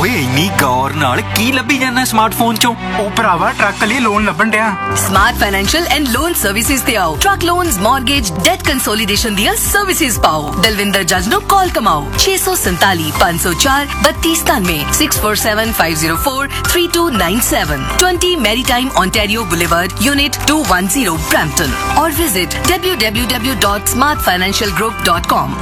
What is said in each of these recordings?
ਓਏ ਇੰਨੀ ਗੌਰ ਨਾਲ ਕੀ ਲੱਭੀ ਜਾਂਦਾ ਸਮਾਰਟਫੋਨ ਚੋਂ? ਉਹ ਭਰਾਵਾ ਟਰੱਕ ਲਈ ਲੋਨ ਲੱਭਣ ਡਿਆ। Smart financial and loan services ਤੇ ਆਓ। Truck loans, mortgage, that consolidation ਦੀਆਂ ਸਰਵਿਸਿਜ਼ ਪਾਓ। ਦਲਵਿੰਦਰ ਜੱਜ ਨੂੰ ਕਾਲ ਕਮਾਓ 647 504 3293 647 504 3297 20 Maritime Ontario Boulevard, Unit 210, Brampton, or visit www.smartfinancialgroup.com।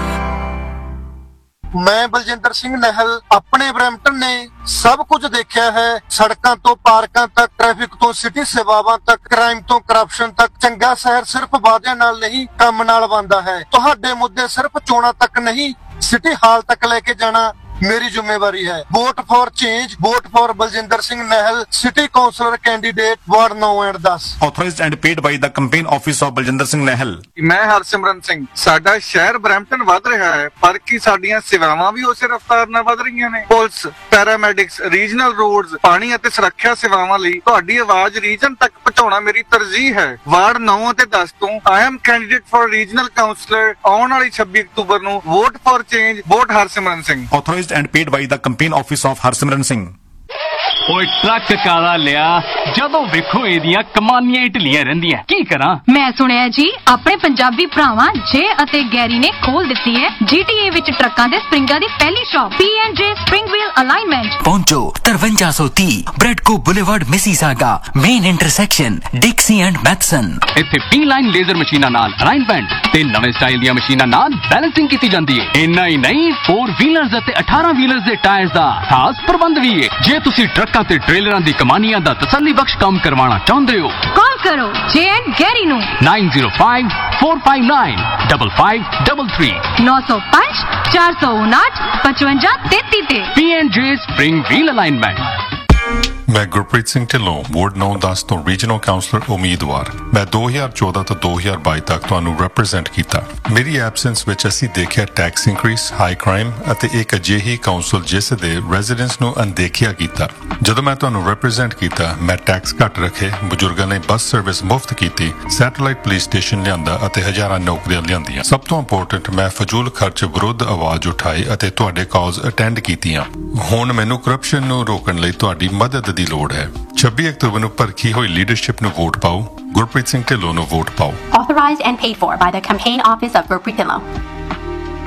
ਮੈਂ ਬਲਜਿੰਦਰ ਸਿੰਘ ਨਹਿਲ ਆਪਣੇ ਬਰੈਂਪਟਨ ਨੇ ਸਭ ਕੁਝ ਦੇਖਿਆ ਹੈ। ਸੜਕਾਂ ਤੋਂ ਪਾਰਕਾਂ ਤੱਕ, ਟ੍ਰੈਫਿਕ ਤੋਂ ਸਿਟੀ ਸੇਵਾਵਾਂ ਤੱਕ, ਕ੍ਰਾਈਮ ਤੋਂ ਕਰਪਸ਼ਨ ਤੱਕ। ਚੰਗਾ ਸ਼ਹਿਰ ਸਿਰਫ ਵਾਅਦਿਆਂ ਨਾਲ ਨਹੀਂ, ਕੰਮ ਨਾਲ ਬਣਦਾ ਹੈ। ਤੁਹਾਡੇ ਮੁੱਦੇ ਸਿਰਫ ਚੋਣਾਂ ਤੱਕ ਨਹੀਂ, ਸਿਟੀ ਹਾਲ ਤੱਕ ਲੈ ਕੇ ਜਾਣਾ ਮੇਰੀ ਜ਼ਿੰਮੇਵਾਰੀ ਹੈ। Vote for change, vote for Baljinder Singh ਨਹਿਲ, city councillor candidate, ward 9 and 10। Authorized and paid by the campaign office of Baljinder Singh ਨਹਿਲ। ਮੈਂ ਹਰਸਿਮਰਨ ਸਿੰਘ। ਸਾਡਾ ਸ਼ਹਿਰ ਬਰੈਂਪਟਨ ਵੱਧ ਰਿਹਾ ਹੈ, ਪਰ ਕੀ ਸਾਡੀਆਂ ਸੇਵਾਵਾਂ ਵੀ ਉਸੇ ਰਫ਼ਤਾਰ ਨਾਲ ਵੱਧ ਰਹੀਆਂ ਨੇ? ਪੁਲਿਸ, ਪੈਰਾਮੈਡਿਕਸ, ਰੀਜਨਲ ਰੋਡਸ, ਪਾਣੀ ਅਤੇ ਸੁਰੱਖਿਆ ਸੇਵਾਵਾਂ ਲਈ ਤੁਹਾਡੀ ਆਵਾਜ਼ ਰੀਜਨ ਤੱਕ ਪਹੁੰਚਾਉਣਾ ਮੇਰੀ ਤਰਜੀਹ ਹੈ। ਵਾਰਡ 9 ਅਤੇ 10 ਤੋਂ I am candidate for regional councillor. ਆਉਣ ਵਾਲੀ 26 ਅਕਤੂਬਰ ਨੂੰ vote for change, vote Harsimran Singh. Authorized and paid by the campaign office of Harsimran Singh. ਓਏ ਟਰੱਕ ਕਾਲਾ ਲਿਆ, ਜਦੋਂ ਵੇਖੋ ਇਹਦੀਆਂ ਕਮਾਨੀਆਂ ਹੀ ਢਿੱਲੀਆਂ ਰਹਿੰਦੀਆਂ। ਕੀ ਕਰਾਂ? ਮੈਂ ਸੁਣਿਆ ਜੀ ਆਪਣੇ ਪੰਜਾਬੀ ਭਰਾਵਾਂ ਜੇ ਅਤੇ ਗੈਰੀ ਨੇ ਖੋਲ ਦਿੱਤੀ ਹੈ GTA ਵਿੱਚ ਟਰੱਕਾਂ ਦੇ ਸਪਰਿੰਗਾਂ ਦੀ ਪਹਿਲੀ shop, P&J Spring Wheel Alignment। ਪਹੁੰਚੋ 5330 ਬ੍ਰੈਡਕੋ boulevard, Mississauga, main intersection, ਡਿਕਸੀ and Matheson. ਇੱਥੇ P-ਲਾਈਨ ਲੇਜ਼ਰ ਮਸ਼ੀਨਾਂ ਨਾਲ ਅਲਾਈਨਮੈਂਟ ਤੇ ਨਵੇਂ ਸਟਾਈਲ ਦੀਆਂ ਮਸ਼ੀਨਾਂ ਨਾਲ ਬੈਲੈਂਸਿੰਗ ਕੀਤੀ ਜਾਂਦੀ ਹੈ। ਇੰਨਾ ਹੀ ਨਹੀਂ, 4 ਵੀਲਰਸ ਅਤੇ 18 ਵੀਲਰਸ ਦੇ ਟਾਇਰਸ ਦਾ ਖਾਸ ਪ੍ਰਬੰਧ ਵੀ ਹੈ। ਜੇ ਤੁਸੀਂ ਟਰੱਕਾਂ ਤੇ ਟ੍ਰੇਲਰਾਂ ਦੀ ਕਮਾਨੀਆਂ ਦਾ ਤਸੱਲੀ ਬਖਸ਼ ਕੰਮ ਕਰਵਾਉਣਾ ਚਾਹੁੰਦੇ ਹੋ, ਕਾਲ ਕਰੋ ਜੇ ਐਂਡ ਗੈਰੀ ਨੂੰ 9054595533 905 459 5533 ਤੇ P&J Spring Wheel Alignment। ਮੈਂ ਗੁਰਪ੍ਰੀਤ ਸਿੰਘ ਢਿੱਲੋਂ, ਵਾਰਡ 9-10 ਤੋਂ ਰੀਜਨਲ ਕਾਉਂਸਲਰ ਉਮੀਦਵਾਰ। ਮੈਂ 2014 ਤੋਂ 2022 ਤੱਕ ਤੁਹਾਨੂੰ ਰਿਪਰੈਜ਼ੈਂਟ ਕੀਤਾ। ਮੇਰੀ ਐਬਸੈਂਸ ਵਿੱਚ ਅਸੀਂ ਦੇਖਿਆ ਟੈਕਸ ਇਨਕਰੀਸ, ਹਾਈ ਕ੍ਰਾਈਮ ਅਤੇ ਇੱਕ ਅਜਿਹੀ ਕਾਉਂਸਲ ਜਿਸ ਦੇ ਰੈਜ਼ੀਡੈਂਟਸ ਨੂੰ ਅਣਦੇਖਿਆ ਕੀਤਾ। ਜਦੋਂ ਮੈਂ ਤੁਹਾਨੂੰ ਰਿਪਰੈਜ਼ੈਂਟ ਕੀਤਾ, ਮੈਂ ਟੈਕਸ ਘੱਟ ਰੱਖੇ, ਬਜ਼ੁਰਗਾਂ ਲਈ ਬੱਸ ਸਰਵਿਸ ਮੁਫਤ ਕੀਤੀ, ਸੈਟੇਲਾਈਟ ਪੁਲਿਸ ਸਟੇਸ਼ਨ ਲਿਆਂਦਾ ਅਤੇ ਹਜ਼ਾਰਾਂ ਨੌਕਰੀਆਂ ਲਿਆਂਦੀਆਂ। ਸਭ ਤੋਂ ਇੰਪੋਰਟੈਂਟ, ਮੈਂ ਫਜ਼ੂਲ ਖਰਚ ਵਿਰੁੱਧ ਆਵਾਜ਼ ਉਠਾਈ ਅਤੇ ਤੁਹਾਡੇ ਕਾਲਸ ਅਟੈਂਡ ਕੀਤੀਆਂ। ਹੁਣ ਮੈਨੂੰ ਕਰਪਸ਼ਨ ਨੂੰ ਰੋਕਣ ਲਈ ਤੁਹਾਡੀ ਮਦਦ ਦੀ ਲੋੜ ਹੈ। 26 ਅਕਤੂਬਰ ਨੂੰ ਭਰਖੀ ਹੋਈ ਲੀਡਰਸ਼ਿਪ ਨੂੰ ਵੋਟ ਪਾਓ, ਗੁਰਪ੍ਰੀਤ ਸਿੰਘ ਢਿੱਲੋਂ ਨੂੰ ਵੋਟ ਪਾਓ। Authorized and paid for by the campaign office of Gurpreet Dhillon.